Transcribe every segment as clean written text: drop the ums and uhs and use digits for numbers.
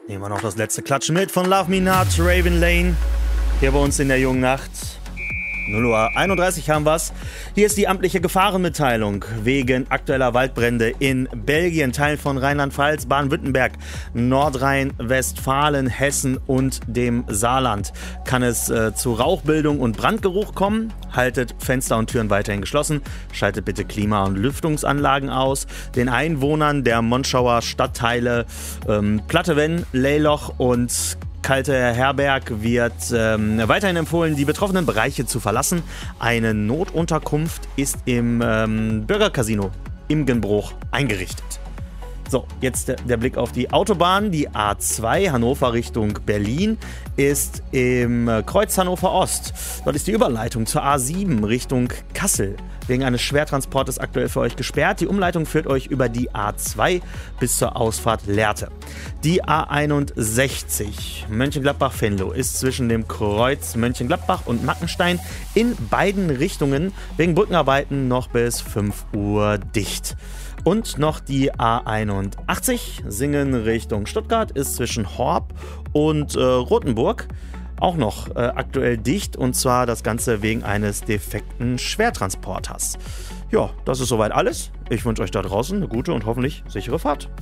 Nehmen wir noch das letzte Klatschen mit von Love Me Not, Raven Lane. Hier bei uns in der jungen Nacht. 0:31 Uhr haben wir's. Hier ist die amtliche Gefahrenmitteilung wegen aktueller Waldbrände in Belgien, Teilen von Rheinland-Pfalz, Baden-Württemberg, Nordrhein-Westfalen, Hessen und dem Saarland. Kann es zu Rauchbildung und Brandgeruch kommen? Haltet Fenster und Türen weiterhin geschlossen. Schaltet bitte Klima- und Lüftungsanlagen aus. Den Einwohnern der Monschauer Stadtteile Plattewen, Leyloch und Kalte Herberg wird weiterhin empfohlen, die betroffenen Bereiche zu verlassen. Eine Notunterkunft ist im Bürgercasino Imgenbruch eingerichtet. So, jetzt der Blick auf die Autobahn. Die A2 Hannover Richtung Berlin ist im Kreuz Hannover Ost. Dort ist die Überleitung zur A7 Richtung Kassel wegen eines Schwertransportes aktuell für euch gesperrt. Die Umleitung führt euch über die A2 bis zur Ausfahrt Lehrte. Die A61 Mönchengladbach-Venlo ist zwischen dem Kreuz Mönchengladbach und Mackenstein in beiden Richtungen wegen Brückenarbeiten noch bis 5 Uhr dicht. Und noch die A81 Singen Richtung Stuttgart ist zwischen Horb und Rothenburg auch noch aktuell dicht, und zwar das Ganze wegen eines defekten Schwertransporters. Ja, das ist soweit alles. Ich wünsche euch da draußen eine gute und hoffentlich sichere Fahrt.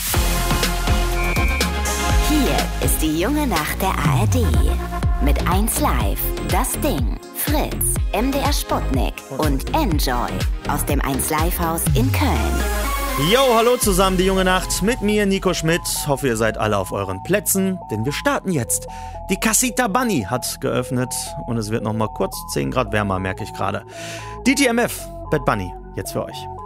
Hier ist die junge Nacht der ARD. Mit 1Live, Das Ding, Fritz, MDR Sputnik und Enjoy aus dem 1Live-Haus in Köln. Jo, hallo zusammen, die junge Nacht mit mir, Nico Schmidt. Hoffe, ihr seid alle auf euren Plätzen, denn wir starten jetzt. Die Casita Bunny hat geöffnet und es wird noch mal kurz 10 Grad wärmer, merke ich gerade. DTMF, Bad Bunny, jetzt für euch.